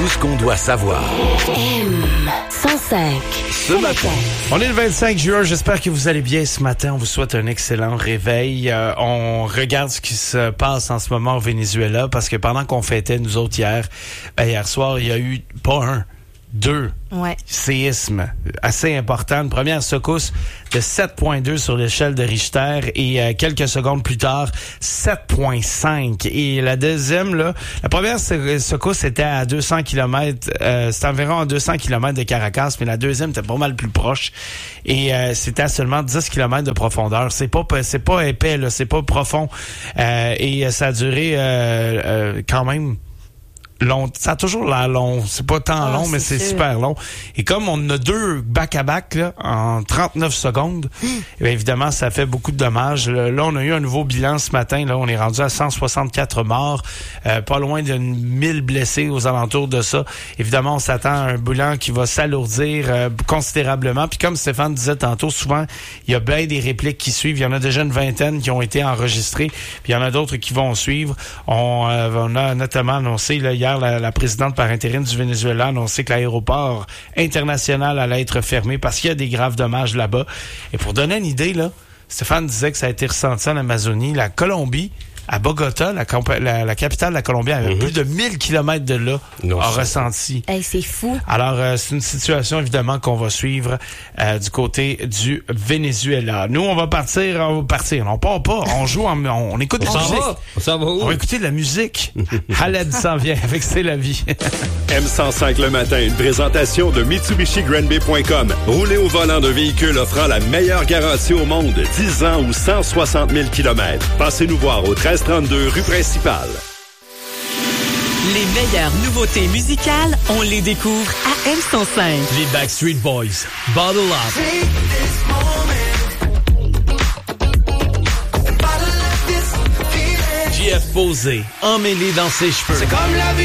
Tout ce qu'on doit savoir. M105. Ce matin. On est le 25 juin. J'espère que vous allez bien ce matin. On vous souhaite un excellent réveil. On regarde ce qui se passe en ce moment au Venezuela parce que pendant qu'on fêtait, nous autres, hier soir, il y a eu pas un, deux séismes assez importants. Une première secousse de 7.2 sur l'échelle de Richter et quelques secondes plus tard, 7.5. Et la deuxième, la première secousse était à 200 km, c'était environ à 200 km de Caracas, mais la deuxième était pas mal plus proche et c'était à seulement 10 km de profondeur. C'est pas épais, là, c'est pas profond. Et ça a duré quand même long. Ça a toujours l'air long. C'est pas tant long, mais c'est super long. Et comme on a deux back-à-back là, en 39 secondes, bien évidemment, ça fait beaucoup de dommages. Là, on a eu un nouveau bilan ce matin. Là, on est rendu à 164 morts, pas loin de 1000 blessés aux alentours de ça. Évidemment, on s'attend à un bilan qui va s'alourdir considérablement. Puis comme Stéphane disait tantôt, souvent, il y a bien des répliques qui suivent. Il y en a déjà une vingtaine qui ont été enregistrées. Puis il y en a d'autres qui vont suivre. On a notamment annoncé là, hier, la présidente par intérim du Venezuela a annoncé que l'aéroport international allait être fermé parce qu'il y a des graves dommages là-bas. Et pour donner une idée, là, Stéphane disait que ça a été ressenti en Amazonie. La Colombie, à Bogota, la capitale de la Colombie, à plus de 1000 km de là, a ressenti. Hey, c'est fou. Alors, c'est une situation, évidemment, qu'on va suivre du côté du Venezuela. Nous, on va partir. Non, pas. On joue, on écoute de la musique. On s'en va où? On va écouter de la musique. Khaled s'en vient avec C'est la vie. M105 le matin, une présentation de MitsubishiGrandBay.com. Roulez au volant d'un véhicule offrant la meilleure garantie au monde, 10 ans ou 160 000 km. Passez nous voir au 1332 rue principale. Les meilleures nouveautés musicales, on les découvre à M105. Les Backstreet Boys, Bottle Up. JF Posé, emmêlé dans ses cheveux. C'est comme la vie.